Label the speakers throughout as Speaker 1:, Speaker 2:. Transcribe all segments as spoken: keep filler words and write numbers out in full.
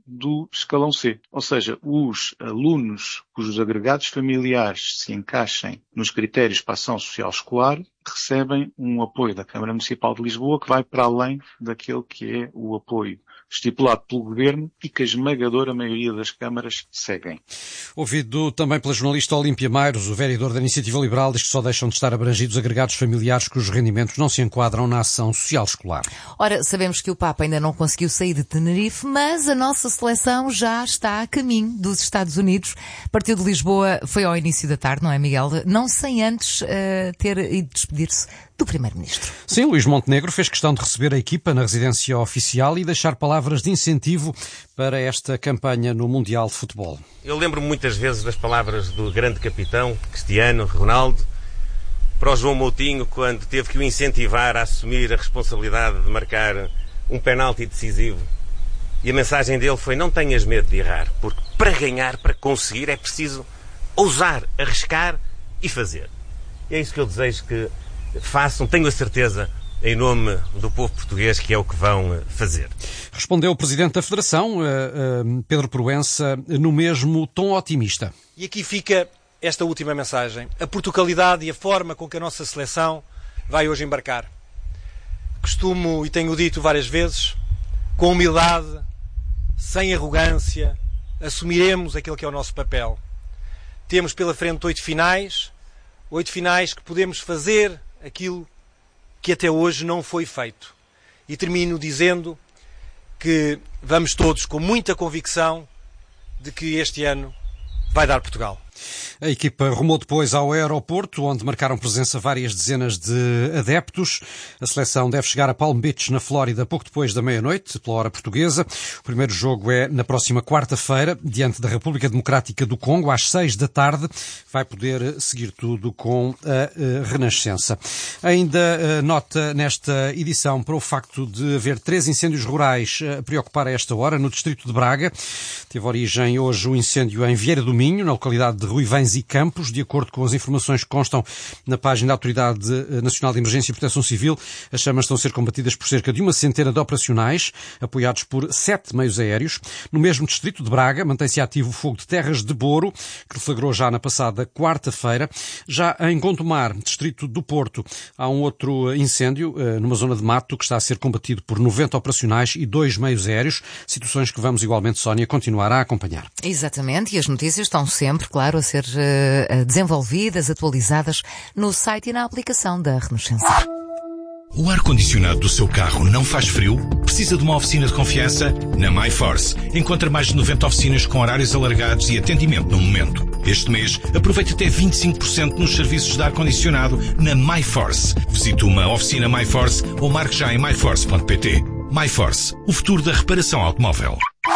Speaker 1: do escalão C. Ou seja, os alunos cujos agregados familiares se encaixem nos critérios para a ação social escolar recebem um apoio da Câmara Municipal de Lisboa que vai para além daquele que é o apoio estipulado pelo Governo e que a esmagadora maioria das câmaras seguem.
Speaker 2: Ouvido também pela jornalista Olímpia Mairos, o vereador da Iniciativa Liberal diz que só deixam de estar abrangidos agregados familiares cujos rendimentos não se enquadram na ação social escolar.
Speaker 3: Ora, sabemos que o Papa ainda não conseguiu sair de Tenerife, mas a nossa seleção já está a caminho dos Estados Unidos. Partiu de Lisboa, foi ao início da tarde, não é, Miguel? Não sem antes uh, ter ido despedir-se do Primeiro-Ministro.
Speaker 2: Sim, Luís Montenegro fez questão de receber a equipa na residência oficial e deixar palavras de incentivo para esta campanha no Mundial de Futebol.
Speaker 4: Eu lembro-me muitas vezes das palavras do grande capitão, Cristiano Ronaldo, para o João Moutinho, quando teve que o incentivar a assumir a responsabilidade de marcar um penalti decisivo. E a mensagem dele foi: não tenhas medo de errar, porque para ganhar, para conseguir, é preciso ousar, arriscar e fazer. E é isso que eu desejo que façam, tenho a certeza, em nome do povo português, que é o que vão fazer.
Speaker 2: Respondeu o Presidente da Federação, Pedro Proença, no mesmo tom otimista.
Speaker 5: E aqui fica esta última mensagem: a Portugalidade e a forma com que a nossa seleção vai hoje embarcar. Costumo, e tenho dito várias vezes, com humildade, sem arrogância, assumiremos aquilo que é o nosso papel. Temos pela frente oito finais, oito finais que podemos fazer aquilo que até hoje não foi feito. E termino dizendo que vamos todos com muita convicção de que este ano vai dar Portugal.
Speaker 2: A equipa rumou depois ao aeroporto, onde marcaram presença várias dezenas de adeptos. A seleção deve chegar a Palm Beach, na Flórida, pouco depois da meia-noite, pela hora portuguesa. O primeiro jogo é na próxima quarta-feira, diante da República Democrática do Congo, às seis da tarde. Vai poder seguir tudo com a Renascença. Ainda nota nesta edição para o facto de haver três incêndios rurais a preocupar a esta hora, no distrito de Braga. Teve origem hoje o incêndio em Vieira do Minho, na localidade de Ruivães e Campos. De acordo com as informações que constam na página da Autoridade Nacional de Emergência e Proteção Civil, as chamas estão a ser combatidas por cerca de uma centena de operacionais, apoiados por sete meios aéreos. No mesmo distrito de Braga, mantém-se ativo o fogo de terras de Boro, que deflagrou já na passada quarta-feira. Já em Gondomar, distrito do Porto, há um outro incêndio, numa zona de mato, que está a ser combatido por noventa operacionais e dois meios aéreos. Situações que vamos igualmente, Sónia, continuar a acompanhar.
Speaker 3: Exatamente, e as notícias estão sempre, claro, a ser uh, desenvolvidas, atualizadas no site e na aplicação da Renascença.
Speaker 6: O ar-condicionado do seu carro não faz frio? Precisa de uma oficina de confiança? Na MyForce. Encontra mais de noventa oficinas com horários alargados e atendimento no momento. Este mês, aproveite até vinte e cinco por cento nos serviços de ar-condicionado na MyForce. Visite uma oficina MyForce ou marque já em my force ponto p t. MyForce, o futuro da reparação automóvel.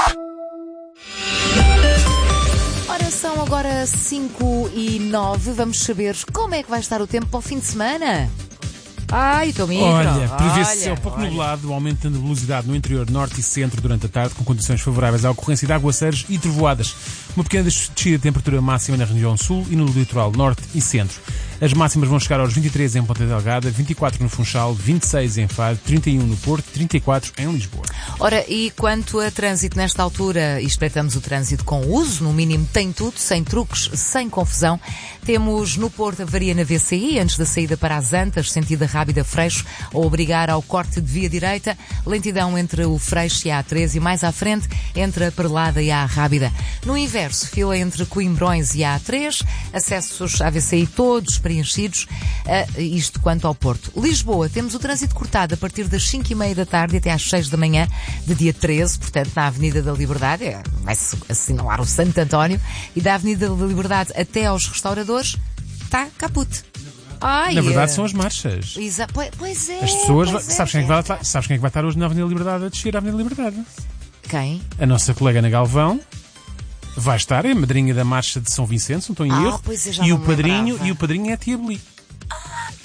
Speaker 3: São agora cinco e nove. Vamos saber como é que vai estar o tempo para o fim de semana. Ai, estou micro.
Speaker 7: Olha, prevê-se céu pouco nublado, aumento de nebulosidade no interior, norte e centro durante a tarde, com condições favoráveis à ocorrência de aguaceiros e trovoadas. Uma pequena descida de temperatura máxima na região sul e no litoral norte e centro. As máximas vão chegar aos vinte e três em Ponta Delgada, vinte e quatro no Funchal, vinte e seis em Faro, trinta e um no Porto, trinta e quatro em Lisboa.
Speaker 3: Ora, e quanto a trânsito nesta altura, e espreitamos o trânsito com uso, no mínimo tem tudo, sem truques, sem confusão. Temos no Porto avaria na V C I, antes da saída para as Antas, sentido Rábida Freixo, a obrigar ao corte de via direita, lentidão entre o Freixo e a A três e mais à frente entre a Perlada e a Rábida. No inverso, fila entre Coimbrões e a A três, acessos à V C I todos preenchidos, uh, isto quanto ao Porto. Lisboa, temos o trânsito cortado a partir das cinco e meia da tarde até às seis da manhã de dia treze, portanto na Avenida da Liberdade, vai-se assinalar o Santo António, e da Avenida da Liberdade até aos restauradores, está caput. Ai,
Speaker 7: na verdade são as marchas.
Speaker 3: Exa- pois é.
Speaker 7: As pessoas,
Speaker 3: pois
Speaker 7: sabes,
Speaker 3: é,
Speaker 7: quem é que vai, sabes quem é que vai estar hoje na Avenida Liberdade a descer a Avenida Liberdade?
Speaker 3: Quem?
Speaker 7: A nossa colega Ana Galvão. Vai estar, é a madrinha da marcha de São Vicente, se não estou em
Speaker 3: ah,
Speaker 7: erro.
Speaker 3: Pois é, já
Speaker 7: e,
Speaker 3: não
Speaker 7: o padrinho,
Speaker 3: lembrava.
Speaker 7: e o padrinho é a tia Beli.
Speaker 3: Ah, que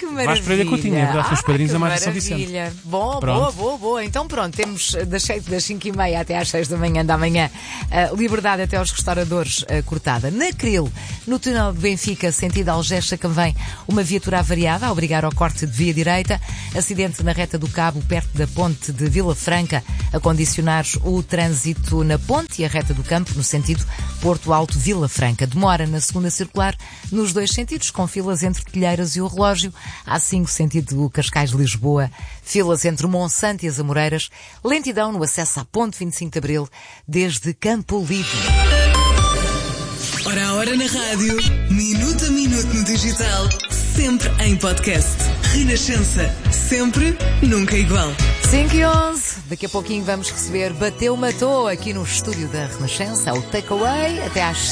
Speaker 3: maravilha.
Speaker 7: Vasco Pereira Coutinho, é verdade, são os padrinhos
Speaker 3: ah,
Speaker 7: da Margem São
Speaker 3: maravilha.
Speaker 7: Vicente.
Speaker 3: Boa,
Speaker 7: Pronto.
Speaker 3: boa, boa, boa. Então pronto, temos das cinco e meia até às seis da manhã da manhã uh, liberdade até aos restauradores uh, cortada. Na Cril, no túnel de Benfica, sentido Algés-Sacavém, uma viatura avariada a obrigar ao corte de via direita. Acidente na reta do Cabo, perto da ponte de Vila Franca, a condicionar o trânsito na ponte e a reta do Campo, no sentido Porto Alto-Vila Franca. Demora na segunda circular, nos dois sentidos, com filas entre Telheiras e o Relógio. A cinco, sentido Cascais-Lisboa, filas entre Monsanto e as Amoreiras. Lentidão no acesso à ponte vinte e cinco de Abril, desde Campo Lido.
Speaker 8: Hora a hora na rádio, minuto a minuto no digital, sempre em podcast. Renascença, sempre, nunca igual.
Speaker 3: cinco e onze, daqui a pouquinho vamos receber Bateu Matou aqui no estúdio da Renascença, o Takeaway, até às